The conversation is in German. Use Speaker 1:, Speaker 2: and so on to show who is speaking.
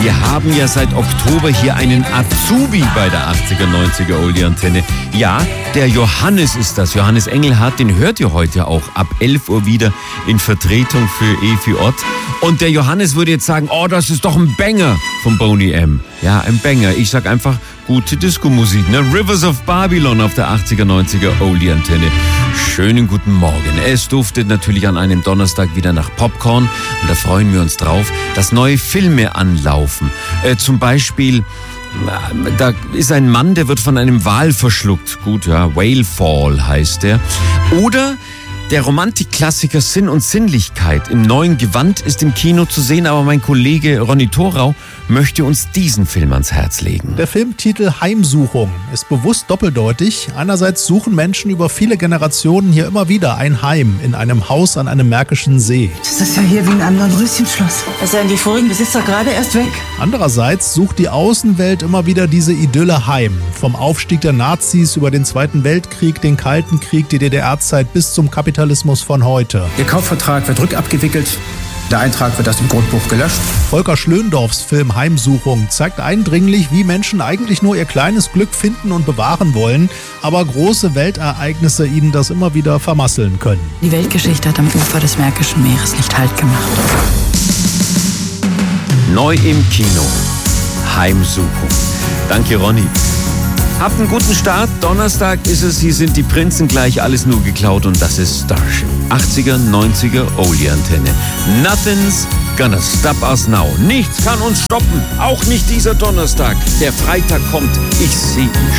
Speaker 1: Wir haben ja seit Oktober hier einen Azubi bei der 80er, 90er Oldie-Antenne. Ja, der Johannes ist das. Johannes Engelhardt, den hört ihr heute auch ab 11 Uhr wieder in Vertretung für Efi Ott. Und der Johannes würde jetzt sagen, oh, das ist doch ein Banger von Boney M. Ja, ein Banger. Ich sag einfach gute Disco-Musik, ne? Rivers of Babylon auf der 80er, 90er Oldie-Antenne. Schönen guten Morgen. Es duftet natürlich an einem Donnerstag wieder nach Popcorn und da freuen wir uns drauf, dass neue Filme anlaufen. Zum Beispiel, da ist ein Mann, der wird von einem Wal verschluckt. Gut, ja, Whalefall heißt der. Oder der Romantikklassiker Sinn und Sinnlichkeit im neuen Gewand ist im Kino zu sehen, aber mein Kollege Ronny Thorau möchte uns diesen Film ans Herz legen.
Speaker 2: Der Filmtitel Heimsuchung ist bewusst doppeldeutig. Einerseits suchen Menschen über viele Generationen hier immer wieder ein Heim in einem Haus an einem märkischen See.
Speaker 3: Das ist ja hier wie in einem Dornröschenschloss. Es seien die vorigen Besitzer gerade erst weg.
Speaker 2: Andererseits sucht die Außenwelt immer wieder diese Idylle heim. Vom Aufstieg der Nazis über den Zweiten Weltkrieg, den Kalten Krieg, die DDR-Zeit bis zum Kapitalismus von heute.
Speaker 4: Der Kaufvertrag wird rückabgewickelt. Der Eintrag wird aus dem Grundbuch gelöscht.
Speaker 2: Volker Schlöndorffs Film Heimsuchung zeigt eindringlich, wie Menschen eigentlich nur ihr kleines Glück finden und bewahren wollen, aber große Weltereignisse ihnen das immer wieder vermasseln können.
Speaker 5: Die Weltgeschichte hat am Ufer des Märkischen Meeres nicht Halt gemacht.
Speaker 1: Neu im Kino. Heimsuchung. Danke, Ronny. Habt einen guten Start. Donnerstag ist es. Hier sind die Prinzen gleich. Alles nur geklaut und das ist Starship. 80er, 90er Oldie-Antenne. Nothing's gonna stop us now. Nichts kann uns stoppen. Auch nicht dieser Donnerstag. Der Freitag kommt. Ich sehe ihn